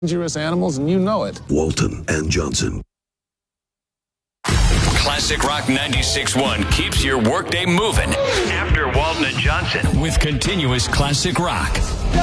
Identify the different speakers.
Speaker 1: dangerous animals, and you know it.
Speaker 2: Walton and Johnson.
Speaker 3: Classic Rock 96.1 keeps your workday moving. After Walton and Johnson with continuous classic rock.